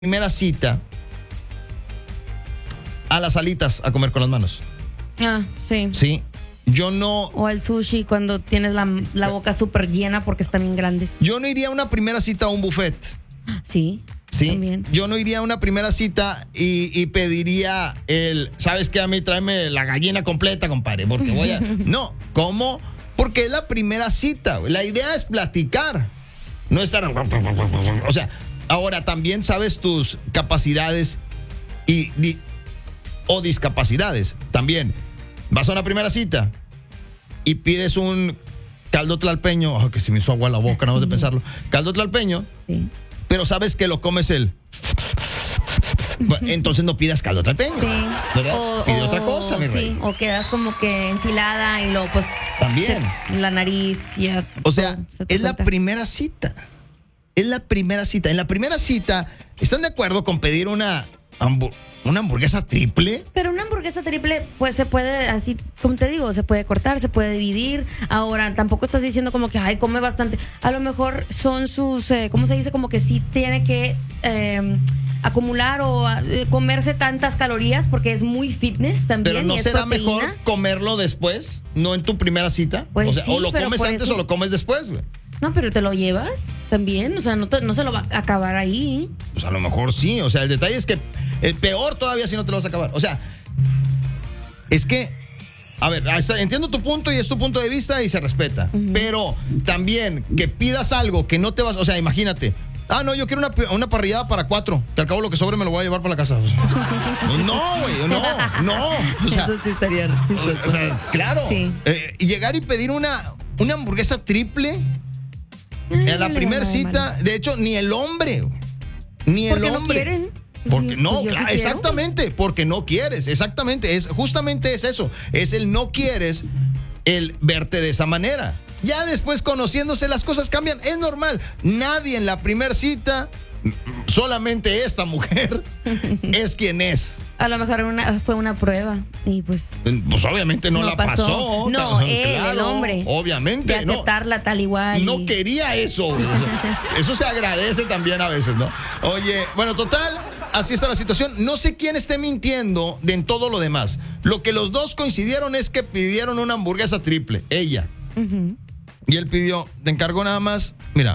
primera cita a las alitas a comer con las manos. Ah, sí. Sí. Yo no. O al sushi cuando tienes la boca súper llena porque están bien grandes. Yo no iría a una primera cita a un buffet. Sí. Sí. También. Yo no iría a una primera cita y pediría ¿sabes qué? A mí tráeme la gallina completa, compadre, porque voy a. No, ¿cómo? Porque es la primera cita. La idea es platicar. No estar. O sea, ahora también sabes tus capacidades o discapacidades. También. Vas a una primera cita y pides un caldo tlalpeño. Oh, que se me hizo agua a la boca, nada más de pensarlo. Caldo tlalpeño. Sí. Pero sabes que lo comes entonces no pidas caldo tlalpeño. Sí. ¿Verdad? Pide otra cosa, mi sí, rey. o quedas como que enchilada y luego pues También. la nariz ya. O sea, se te es la suelta. primera cita. Es la primera cita. En la primera cita, ¿están de acuerdo con pedir una hamburguesa triple? Pero una hamburguesa triple, pues se puede, así como te digo, se puede cortar, se puede dividir. Ahora, tampoco estás diciendo como que, ay, come bastante. A lo mejor son sus, ¿cómo se dice? Como que sí tiene que acumular o comerse tantas calorías porque es muy fitness también. Pero ¿no y es será proteína. mejor comerlo después? ¿No en tu primera cita? Pues o sea, sí, o lo pero comes por antes eso- o lo comes después, güey. No, pero te lo llevas también. O sea, no se lo va a acabar ahí. Pues a lo mejor sí. O sea, el detalle es que el peor todavía si no te lo vas a acabar. O sea, es que, a ver, entiendo tu punto y es tu punto de vista y se respeta. Pero también que pidas algo que no te vas, o sea, imagínate. Ah, no, yo quiero una parrillada para 4. Que al cabo lo que sobre me lo voy a llevar para la casa. No, güey, no. O sea, eso sí estaría chistoso. o sea, claro. Sí. Y llegar y pedir una hamburguesa triple Ay, en la no le primera va nada de cita. malo. De hecho, ni el hombre. Ni el Porque no hombre. quieren. Porque Sí, no, pues yo sí claro, quiero. exactamente, porque no quieres, exactamente, justamente es eso, es el no quieres el verte de esa manera. Ya después conociéndose las cosas cambian, es normal. Nadie en la primera cita, solamente esta mujer es quien es. A lo mejor fue una prueba y pues Pues obviamente no la pasó. No, él, Claro, el hombre. obviamente. De aceptarla tal igual. No quería eso. O sea, eso se agradece también a veces, ¿no? Oye, bueno, total, así está la situación. No sé quién esté mintiendo en todo lo demás. Lo que los dos coincidieron es que pidieron una hamburguesa triple. Ella. Ujú. Y él pidió, te encargo nada más, mira,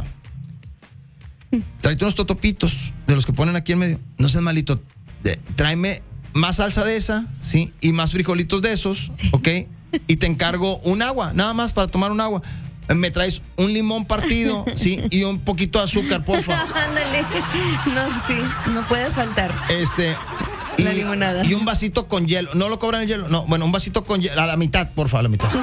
tráete unos totopitos de los que ponen aquí en medio. No seas malito. Tráeme más salsa de esa, ¿sí? Y más frijolitos de esos, ¿ok? Y te encargo un agua, nada más para tomar un agua. Me traes un limón partido, ¿sí? Y un poquito de azúcar, porfa. Ándale. No, sí, no puede faltar. Y, La limonada. y un vasito con hielo. ¿No lo cobran el hielo? No, bueno, un vasito con hielo. A la mitad, porfa, a la mitad.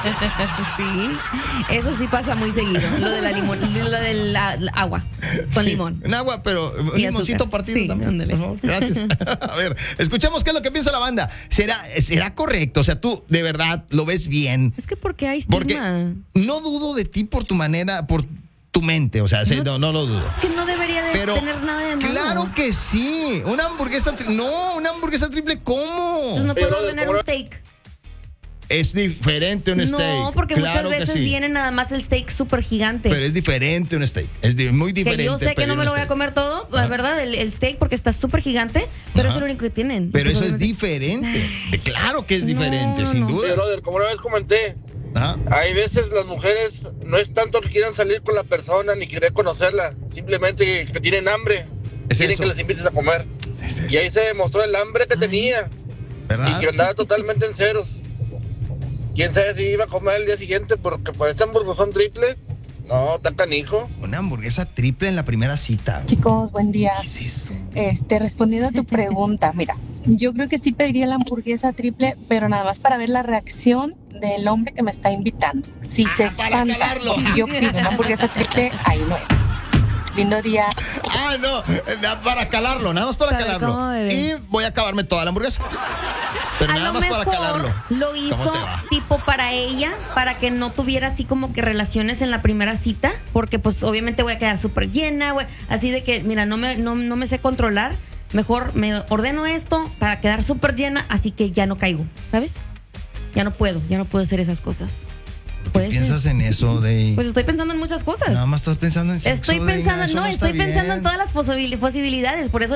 Sí, eso sí pasa muy seguido. Lo de lo del agua con limón. Un agua, pero un Y limoncito azúcar. partido Sí, también. ándale. Por favor. Gracias. A ver, escuchemos qué es lo que piensa la banda. ¿Será correcto? O sea, tú de verdad lo ves bien. Es que porque hay estigma. Porque no dudo de ti por tu manera, por tu mente. O sea, sí, no lo dudo. Es que no debería de Pero tener nada de malo. claro que sí. Una hamburguesa una hamburguesa triple, ¿cómo? Entonces no puedo ordenar un steak. Es diferente un steak. No, porque Claro muchas que veces sí. viene nada más el steak súper gigante. Pero es diferente un steak. Es muy diferente. Que yo sé que pedir no me un lo voy a steak. comer todo, Ajá. ¿verdad? El steak porque está súper gigante, pero Ajá. es lo único que tienen. Pero Y pues eso es obviamente- diferente. Claro que es No, diferente, sin no. duda. Sí, brother, como una vez comenté, Ajá. hay veces las mujeres no es tanto que quieran salir con la persona ni querer conocerla, simplemente que tienen hambre, Es quieren eso. que les invites a comer. Es eso, Y ahí se demostró el hambre que tenía ¿verdad? y que andaba totalmente en ceros. Quién sabe si iba a comer el día siguiente porque por este hamburguesón triple, no, está canijo. Una hamburguesa triple en la primera cita. Chicos, buen día. ¿Qué es eso? Respondiendo a tu pregunta, mira, yo creo que sí pediría la hamburguesa triple, pero nada más para ver la reacción del hombre que me está invitando. Si se para espanta calarlo. y yo pido una hamburguesa triple, ahí no es. Lindo día. Ah, no, para calarlo, nada más para Para ver calarlo. cómo bebe. Y voy a acabarme toda la hamburguesa. Pero A nada lo más mejor para calarlo. lo ¿Cómo hizo te va? tipo para ella, para que no tuviera así como que relaciones en la primera cita, porque pues obviamente voy a quedar súper llena, güey. Así de que, mira, no me sé controlar, mejor me ordeno esto para quedar súper llena, así que ya no caigo, ¿sabes? Ya no puedo hacer esas cosas. Puede ser. piensas en eso, Dey? Pues estoy pensando en muchas cosas. Nada más estás pensando en sexo, Estoy Dey, pensando, eso no, está estoy pensando en bien. todas las posibilidades. Por eso